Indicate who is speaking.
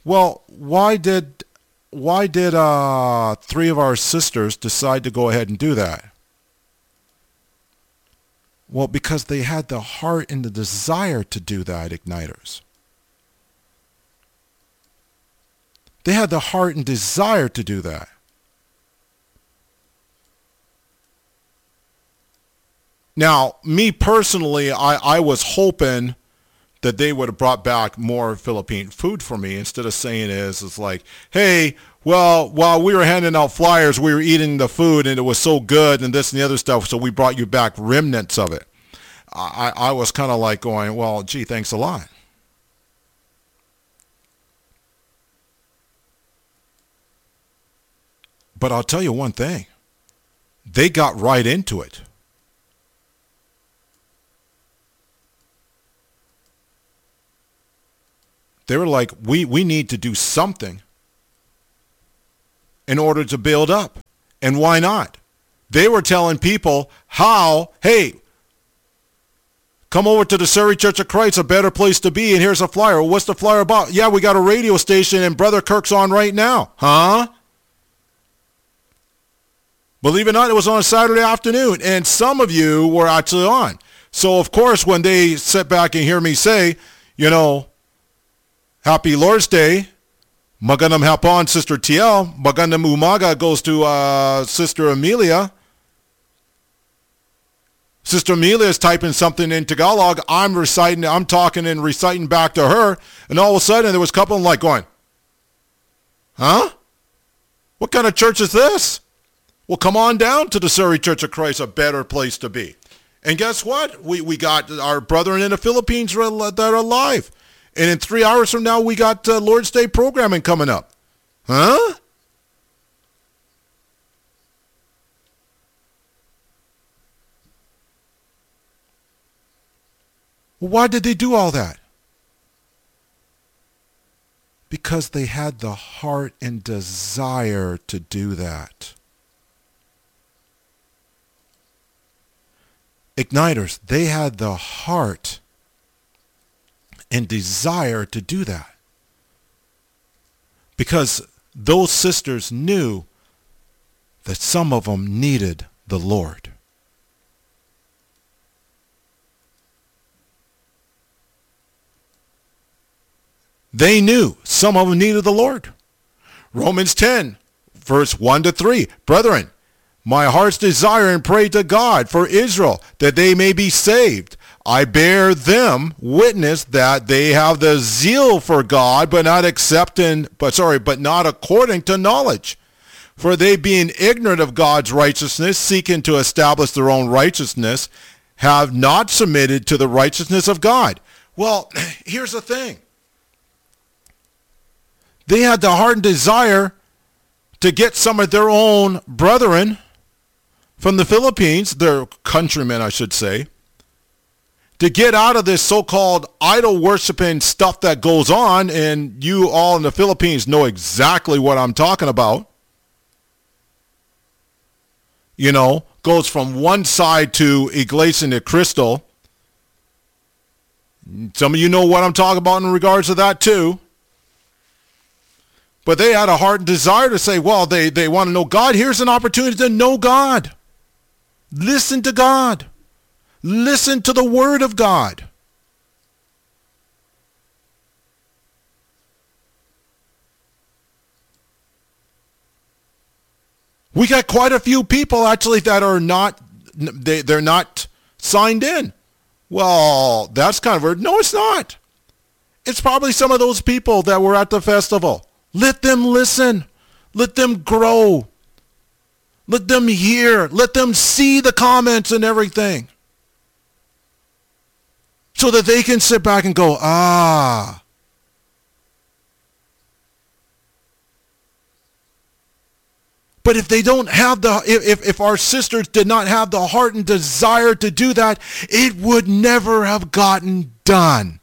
Speaker 1: Well, why did three of our sisters decide to go ahead and do that? Well, because they had the heart and the desire to do that, Igniters. They had the heart and desire to do that. Now, me personally, I was hoping that they would have brought back more Philippine food for me instead of saying it's like, hey, well, while we were handing out flyers, we were eating the food and it was so good and this and the other stuff, so we brought you back remnants of it. I was kind of like going, well, gee, thanks a lot. But I'll tell you one thing. They got right into it. They were like, we need to do something in order to build up. And why not? They were telling people how, hey, come over to the Surrey Church of Christ, a better place to be, and here's a flyer. Well, what's the flyer about? Yeah, we got a radio station and Brother Kirk's on right now. Huh? Believe it or not, it was on a Saturday afternoon, and some of you were actually on. So, of course, when they sit back and hear me say, Happy Lord's Day, magandang hapon, Sister TL, magandang umaga goes to Sister Amelia. Sister Amelia is typing something in Tagalog. I'm talking and reciting back to her, and all of a sudden there was a couple like going, huh? What kind of church is this? Well, come on down to the Surrey Church of Christ, a better place to be. And guess what? We got our brethren in the Philippines that are alive. And in 3 hours from now, we got Lord's Day programming coming up. Huh? Why did they do all that? Because they had the heart and desire to do that. Igniters, they had the heart and desire to do that. Because those sisters knew that some of them needed the Lord. They knew some of them needed the Lord. Romans 10, verse 1-3. Brethren, my heart's desire and pray to God for Israel, that they may be saved. I bear them witness that they have the zeal for God, but not according to knowledge. For they, being ignorant of God's righteousness, seeking to establish their own righteousness, have not submitted to the righteousness of God. Well, here's the thing. They had the heart and desire to get some of their own brethren from the Philippines, their countrymen, I should say, to get out of this so-called idol worshiping stuff that goes on, and you all in the Philippines know exactly what I'm talking about. Goes from one side to Iglesia Ni Cristo. Some of you know what I'm talking about in regards to that too. But they had a heart and desire to say, well, they want to know God. Here's an opportunity to know God. Listen to God. Listen to the Word of God. We got quite a few people actually that are not, they're not signed in. Well, that's kind of weird. No, it's not. It's probably some of those people that were at the festival. Let them listen. Let them grow. Let them hear. Let them see the comments and everything. So that they can sit back and go, ah. But if they don't have if our sisters did not have the heart and desire to do that, it would never have gotten done.